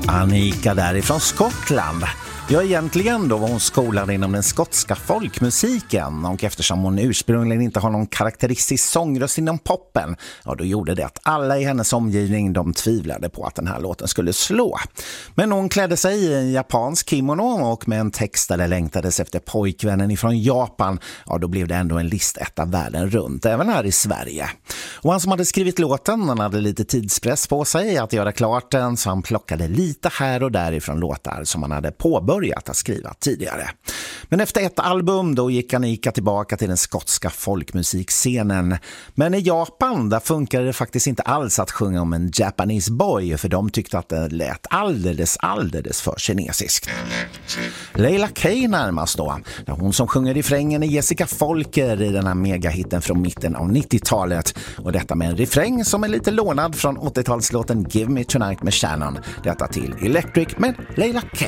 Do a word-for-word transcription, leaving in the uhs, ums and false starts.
Anika därifrån Skottland. Ja, egentligen då var hon skolad inom den skotska folkmusiken, och eftersom hon ursprungligen inte har någon karaktäristisk sångröst inom poppen, ja, då gjorde det att alla i hennes omgivning de tvivlade på att den här låten skulle slå. Men hon klädde sig i en japansk kimono och med en text där det längtades efter pojkvännen ifrån Japan, ja, då blev det ändå en listetta världen runt, även här i Sverige. Och han som hade skrivit låten, han hade lite tidspress på sig att göra klart den, så han plockade lite här och därifrån låtar som han hade påbörjat börjat att skriva tidigare. Men efter ett album då gick Anika tillbaka till den skotska folkmusikscenen. Men i Japan där funkade det faktiskt inte alls att sjunga om en Japanese boy, för de tyckte att det lät alldeles, alldeles för kinesiskt. Leila Kay närmast då. Det är hon som sjunger refrängen i Jessica Folker i den här megahitten från mitten av nittiotalet. Och detta med en refräng som är lite lånad från åttiotalslåten Give Me Tonight med Shannon. Detta till Electric med Leila Kay.